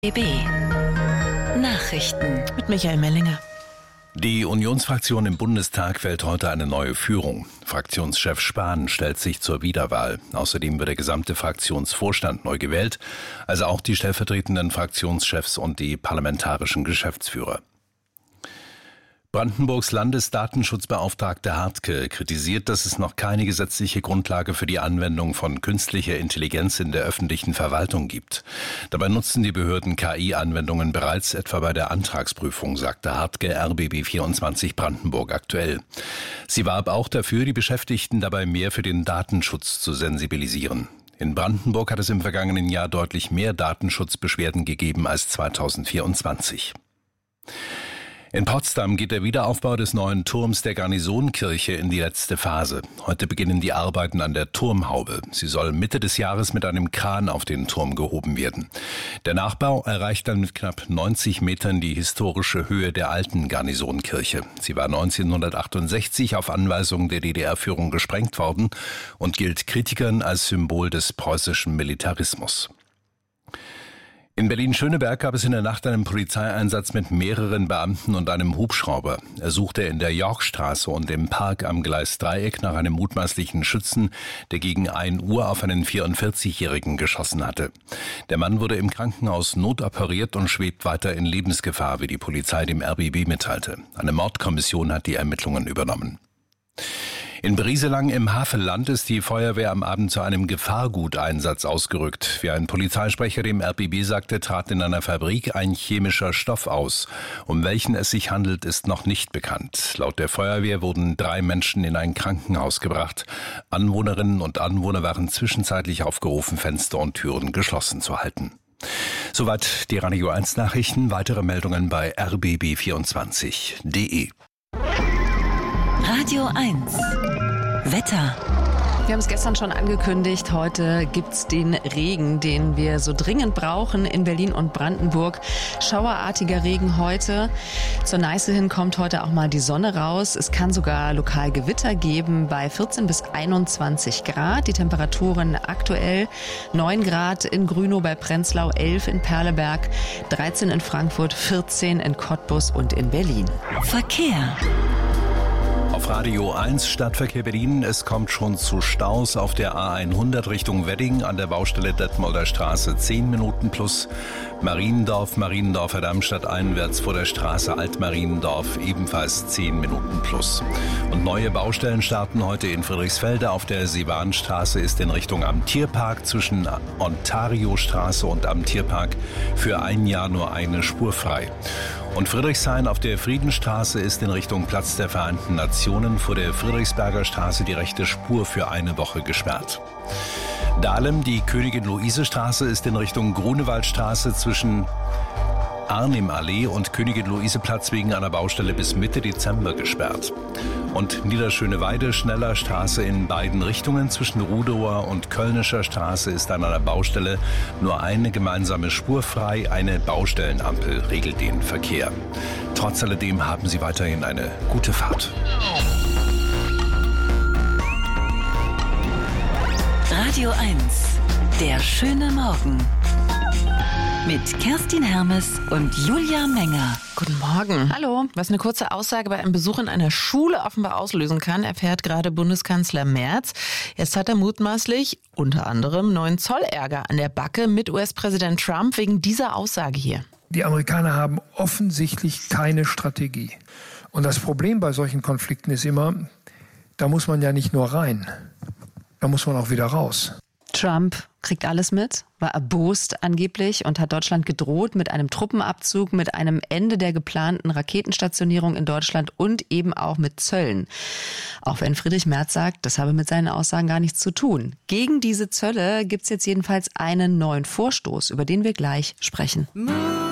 RBB Nachrichten mit Michael Mellinger. Die Unionsfraktion im Bundestag wählt heute eine neue Führung. Fraktionschef Spahn stellt sich zur Wiederwahl. Außerdem wird der gesamte Fraktionsvorstand neu gewählt, also auch die stellvertretenden Fraktionschefs und die parlamentarischen Geschäftsführer. Brandenburgs Landesdatenschutzbeauftragte Hartke kritisiert, dass es noch keine gesetzliche Grundlage für die Anwendung von künstlicher Intelligenz in der öffentlichen Verwaltung gibt. Dabei nutzen die Behörden KI-Anwendungen bereits, etwa bei der Antragsprüfung, sagte Hartke RBB 24 Brandenburg aktuell. Sie warb auch dafür, die Beschäftigten dabei mehr für den Datenschutz zu sensibilisieren. In Brandenburg hat es im vergangenen Jahr deutlich mehr Datenschutzbeschwerden gegeben als 2024. In Potsdam geht der Wiederaufbau des neuen Turms der Garnisonkirche in die letzte Phase. Heute beginnen die Arbeiten an der Turmhaube. Sie soll Mitte des Jahres mit einem Kran auf den Turm gehoben werden. Der Nachbau erreicht dann mit knapp 90 Metern die historische Höhe der alten Garnisonkirche. Sie war 1968 auf Anweisung der DDR-Führung gesprengt worden und gilt Kritikern als Symbol des preußischen Militarismus. In Berlin-Schöneberg gab es in der Nacht einen Polizeieinsatz mit mehreren Beamten und einem Hubschrauber. Er suchte in der Yorkstraße und im Park am Gleisdreieck nach einem mutmaßlichen Schützen, der gegen 1 Uhr auf einen 44-Jährigen geschossen hatte. Der Mann wurde im Krankenhaus notoperiert und schwebt weiter in Lebensgefahr, wie die Polizei dem RBB mitteilte. Eine Mordkommission hat die Ermittlungen übernommen. In Brieselang im Havelland ist die Feuerwehr am Abend zu einem Gefahrguteinsatz ausgerückt. Wie ein Polizeisprecher dem RBB sagte, trat in einer Fabrik ein chemischer Stoff aus. Um welchen es sich handelt, ist noch nicht bekannt. Laut der Feuerwehr wurden 3 Menschen in ein Krankenhaus gebracht. Anwohnerinnen und Anwohner waren zwischenzeitlich aufgerufen, Fenster und Türen geschlossen zu halten. Soweit die Radio 1 Nachrichten. Weitere Meldungen bei rbb24.de. Radio 1 Wetter. Wir haben es gestern schon angekündigt, heute gibt's den Regen, den wir so dringend brauchen in Berlin und Brandenburg. Schauerartiger Regen heute. Zur Neiße hin kommt heute auch mal die Sonne raus. Es kann sogar lokal Gewitter geben bei 14 bis 21 Grad. Die Temperaturen aktuell 9 Grad in Grünow bei Prenzlau, 11 in Perleberg, 13 in Frankfurt, 14 in Cottbus und in Berlin. Verkehr. Auf Radio 1 Stadtverkehr Berlin. Es kommt schon zu Staus auf der A100 Richtung Wedding an der Baustelle Detmolder Straße 10 Minuten plus. Mariendorfer Darmstadt einwärts vor der Straße Altmariendorf ebenfalls 10 Minuten plus. Und neue Baustellen starten heute in Friedrichsfelde. Auf der Seebahnstraße ist in Richtung am Tierpark zwischen Ontariostraße und am Tierpark für ein Jahr nur eine Spur frei. Und Friedrichshain auf der Friedenstraße ist in Richtung Platz der Vereinten Nationen vor der Friedrichsberger Straße die rechte Spur für eine Woche gesperrt. Dahlem, die Königin-Luise-Straße ist in Richtung Grunewaldstraße zwischen Arnim-Allee und Königin-Luise-Platz wegen einer Baustelle bis Mitte Dezember gesperrt. Und Niederschöneweide, Schneller Straße in beiden Richtungen zwischen Rudower und Kölnischer Straße ist an einer Baustelle nur eine gemeinsame Spur frei. Eine Baustellenampel regelt den Verkehr. Trotz alledem haben Sie weiterhin eine gute Fahrt. Radio 1 Der schöne Morgen. Mit Kerstin Hermes und Julia Menger. Guten Morgen. Hallo. Was eine kurze Aussage bei einem Besuch in einer Schule offenbar auslösen kann, erfährt gerade Bundeskanzler Merz. Jetzt hat er mutmaßlich unter anderem neuen Zollärger an der Backe mit US-Präsident Trump wegen dieser Aussage hier. Die Amerikaner haben offensichtlich keine Strategie. Und das Problem bei solchen Konflikten ist immer, da muss man ja nicht nur rein, da muss man auch wieder raus. Trump kriegt alles mit, war erbost angeblich und hat Deutschland gedroht mit einem Truppenabzug, mit einem Ende der geplanten Raketenstationierung in Deutschland und eben auch mit Zöllen. Auch wenn Friedrich Merz sagt, das habe mit seinen Aussagen gar nichts zu tun. Gegen diese Zölle gibt es jetzt jedenfalls einen neuen Vorstoß, über den wir gleich sprechen.